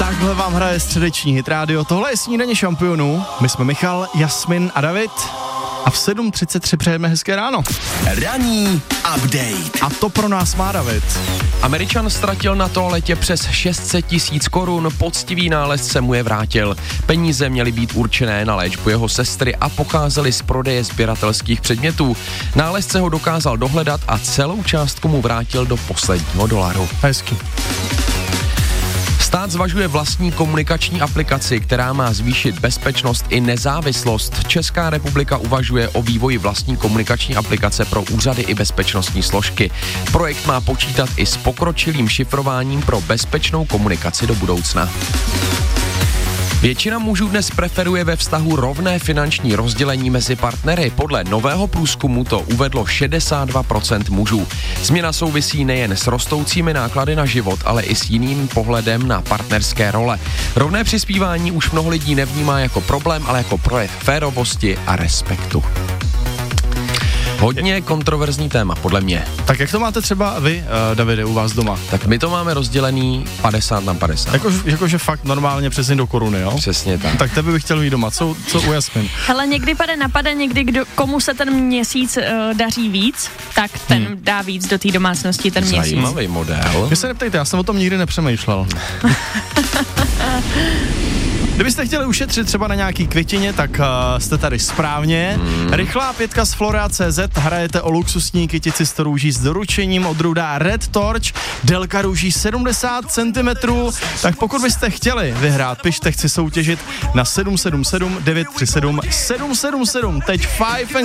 Takhle vám hraje středeční hit rádio. Tohle je Snídaně šampionů. My jsme Michal, Jasmin a David. A v 7:33 přejeme hezké ráno. Ranní update. A to pro nás má David. Američan ztratil na toaletě přes 600 000 korun, poctivý nálezce mu je vrátil. Peníze měly být určené na léčbu jeho sestry a pocházely z prodeje sběratelských předmětů. Nálezce ho dokázal dohledat a celou částku mu vrátil do posledního dolaru. Hezky. Stát zvažuje vlastní komunikační aplikaci, která má zvýšit bezpečnost i nezávislost. Česká republika uvažuje o vývoji vlastní komunikační aplikace pro úřady i bezpečnostní složky. Projekt má počítat i s pokročilým šifrováním pro bezpečnou komunikaci do budoucna. Většina mužů dnes preferuje ve vztahu rovné finanční rozdělení mezi partnery. Podle nového průzkumu to uvedlo 62% mužů. Změna souvisí nejen s rostoucími náklady na život, ale i s jiným pohledem na partnerské role. Rovné přispívání už mnoho lidí nevnímá jako problém, ale jako projev férovosti a respektu. Hodně kontroverzní téma, podle mě. Tak jak to máte třeba vy, Davide, u vás doma? Tak my to máme rozdělený 50/50. Jakože fakt normálně přesně do koruny, jo? Přesně tak. Tak tebe bych chtěl mít doma, co u Jasmin? Hele, někdy napade, někdy komu se ten měsíc daří víc, tak ten dá víc do té domácnosti ten měsíc. Zajímavý model. Vy se neptejte, já jsem o tom nikdy nepřemýšlel. Kdybyste chtěli ušetřit třeba na nějaký květině, tak jste tady správně. Rychlá pětka z Flora.cz, hrajete o luxusní kytici z růží s doručením od Ruda Red Torch, délka růží 70 cm, tak pokud byste chtěli vyhrát, pište, chci soutěžit na 777 937 777. Teď 5